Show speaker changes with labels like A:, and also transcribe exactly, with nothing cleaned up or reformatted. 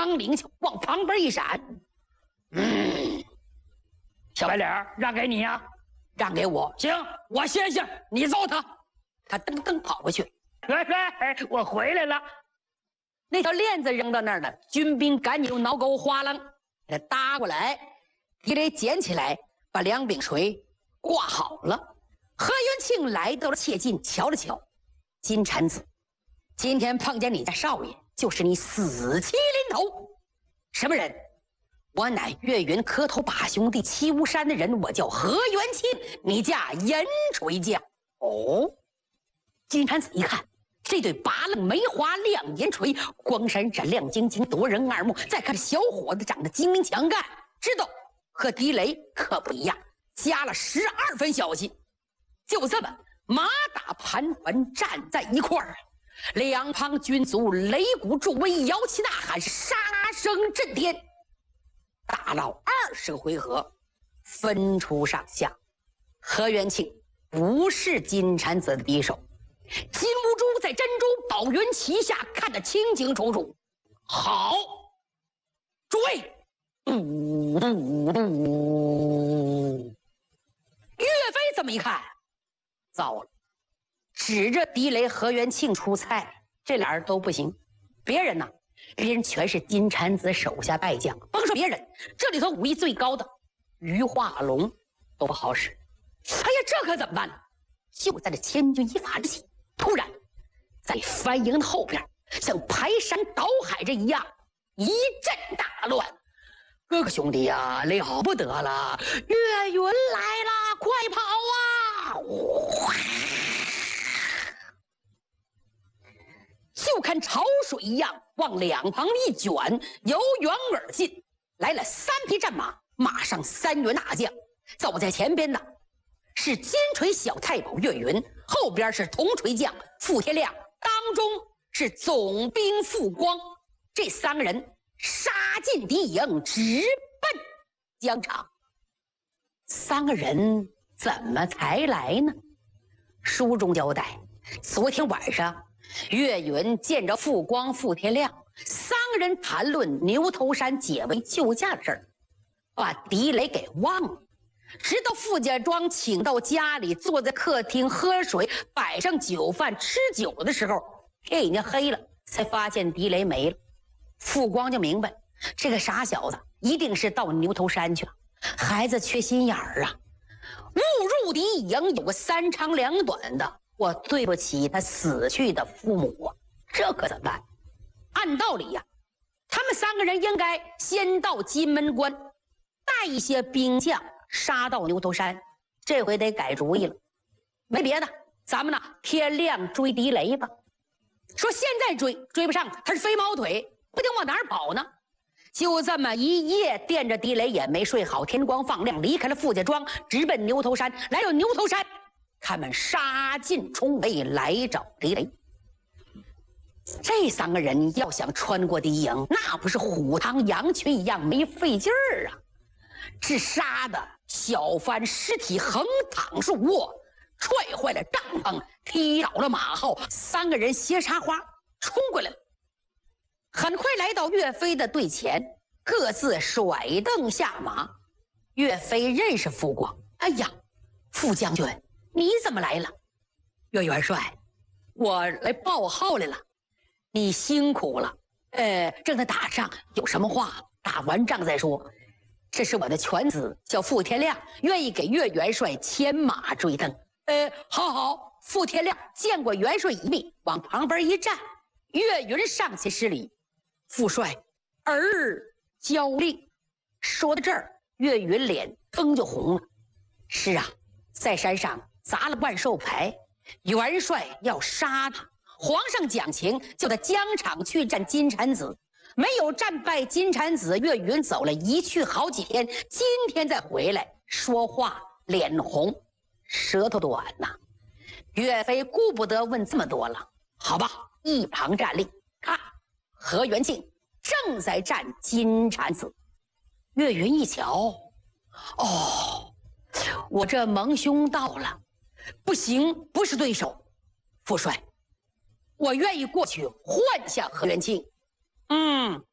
A: 忙领袖往旁边一闪，嗯，小白脸让给你呀、啊，让给我，行，我先行，你揍他。他噔噔跑过去，元帅，我回来了。那条链子扔到那儿了，军兵赶紧用挠钩哗啷给他搭过来，狄雷捡起来，把两柄锤挂好了。何元庆来到了切近，瞧了瞧，金蝉子，今天碰见你家少爷，就是你死期临头。什么人？我乃岳云磕头把兄弟七无山的人，我叫何元庆，你家银锤匠。哦，金蝉子一看，这对八棱梅花亮银锤，光闪闪亮晶晶，夺人耳目。再看小伙子长得精明强干，知道和狄雷可不一样，加了十二分小心。就这么马打盘桓站在一块儿，两旁军卒擂鼓助威，摇旗呐喊，杀声震天。打了二十个回合，分出上下。何元庆不是金蝉子的敌手，金兀术在珍珠宝云旗下看得清清楚楚。好，诸位，嘟嘟嘟。岳飞这么一看，糟了，指着狄雷、何元庆出菜，这俩人都不行。别人呢？别人全是金蝉子手下败将，甭说别人，这里头武艺最高的于化龙都不好使。哎呀，这可怎么办呢？就在这千钧一发之际，突然在番营的后边，像排山倒海这一样，一阵大乱。哥哥兄弟呀、啊，了不得了！岳云来了，快跑啊！就看潮水一样往两旁一卷，由远而近，来了三匹战马，马上三员大将。走在前边的是金锤小太保岳云，后边是铜锤将傅天亮，当中是总兵傅光。这三个人杀进敌营，直奔疆场。三个人怎么才来呢？书中交代，昨天晚上岳云见着傅光、傅天亮，三个人谈论牛头山解围救驾的事儿，把狄雷给忘了。直到傅家庄请到家里，坐在客厅喝水，摆上酒饭吃酒的时候，天已经黑了，才发现狄雷没了。傅光就明白，这个傻小子一定是到牛头山去了。孩子缺心眼儿啊，误入敌营，有个三长两短的，我对不起他死去的父母啊，这可怎么办？按道理呀、啊，他们三个人应该先到金门关，带一些兵将杀到牛头山。这回得改主意了，没别的，咱们呢天亮追狄雷吧。说现在追追不上，他是飞毛腿，不定往哪儿跑呢。就这么一夜惦着狄雷也没睡好，天光放亮，离开了傅家庄，直奔牛头山。来到牛头山，他们杀进重围来找狄雷。这三个人要想穿过敌营，那不是虎趟羊群一样没费劲儿啊！只杀的小番尸体横躺竖卧，踹坏了帐篷，踢倒了马号，三个人斜插花冲过来了。很快来到岳飞的队前，各自甩蹬下马。岳飞认识傅光，哎呀，傅将军，你怎么来了？岳元帅，我来报号来了。你辛苦了，呃，正在打仗，有什么话打完仗再说。这是我的犬子，叫傅天亮，愿意给岳元帅牵马追灯。呃，好好。傅天亮见过元帅一面，往旁边一站。岳云上前施礼。父帅，儿交令。说到这儿，岳云脸腾就红了。是啊，在山上砸了万寿牌，元帅要杀他，皇上讲情，叫他疆场去战金蝉子，没有战败金蝉子，岳云走了一去好几天，今天再回来，说话脸红，舌头短呐、啊。岳飞顾不得问这么多了，好吧，一旁站立，看。何元庆正在战金蝉子。岳云一瞧，哦，我这蒙兄到了，不行，不是对手。父帅，我愿意过去换下何元庆。嗯，